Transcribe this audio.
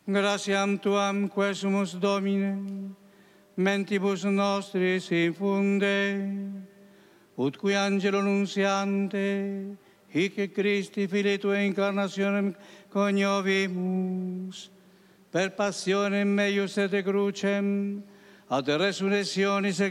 Gratiam tuam quesumus Domine, mentibus nostris infunde, ut qui angelo nunciante, hic Christi Filii Tuae incarnationem coniovimus, per passionem meius et crucem, ad resurrectionis